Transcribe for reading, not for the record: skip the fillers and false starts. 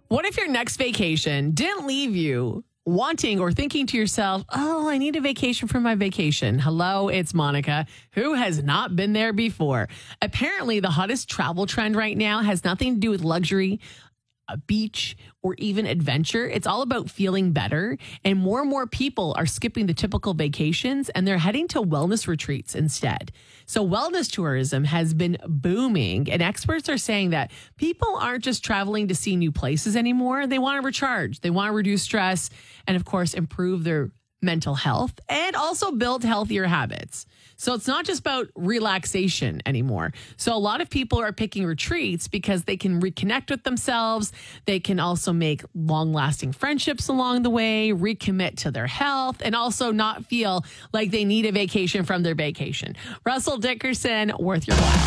What if your next vacation didn't leave you wanting or thinking to yourself, oh, I need a vacation from my vacation? Hello, it's Monica, who has not been there before. Apparently, the hottest travel trend right now has nothing to do with luxury, a beach, or even adventure. It's all about feeling better. And more people are skipping the typical vacations and they're heading to wellness retreats instead. So wellness tourism has been booming, and experts are saying that people aren't just traveling to see new places anymore. They want to recharge. They want to reduce stress and, of course, improve their mental health and also build healthier habits. So it's not just about relaxation anymore. So a lot of people are picking retreats because they can reconnect with themselves. They can also make long-lasting friendships along the way, recommit to their health, and also not feel like they need a vacation from their vacation. Russell Dickerson, worth your while.